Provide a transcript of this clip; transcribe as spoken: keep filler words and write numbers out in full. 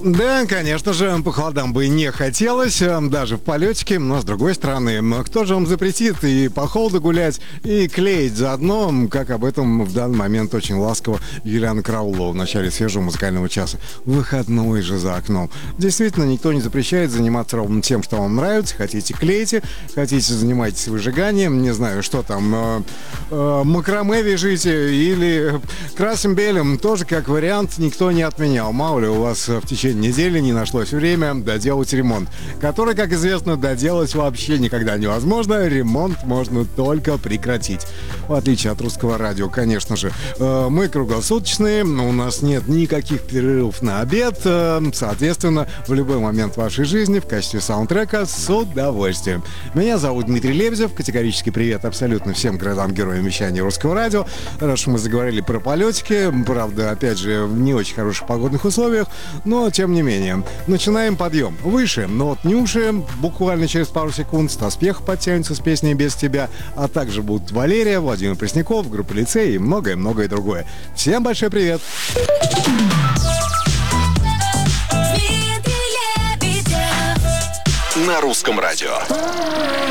Да, конечно же, по холодам бы не хотелось, даже в полетике, но с другой стороны, кто же вам запретит и по холоду гулять, и клеить заодно, как об этом в данный момент очень ласково Юлиана Караулова в начале свежего музыкального часа. Выходной же за окном. Действительно, никто не запрещает заниматься ровно тем, что вам нравится. Хотите, клейте, хотите, занимайтесь выжиганием, не знаю, что там, э, э, макраме вяжите или красим белым, тоже как вариант никто не отменял. Мало ли у вас в течение недели не нашлось время доделать ремонт, который, как известно, доделать вообще никогда невозможно. Ремонт можно только прекратить. В отличие от русского радио, конечно же. Мы круглосуточные, у нас нет никаких перерывов на обед. Соответственно, в любой момент вашей жизни в качестве саундтрека с удовольствием. Меня зовут Дмитрий Лебедев. Категорический привет абсолютно всем городам-героям вещания русского радио. Раз уж мы заговорили про полетики, правда, опять же, в не очень хороших погодных условиях, но тем не менее. Начинаем подъем. Выше, но вот Нюши, буквально через пару секунд Стас Пьех подтянется с песней «Без тебя», а также будут Валерия, Владимир Пресняков, группа «Лицей» и многое-многое другое. Всем большой привет! На русском радио.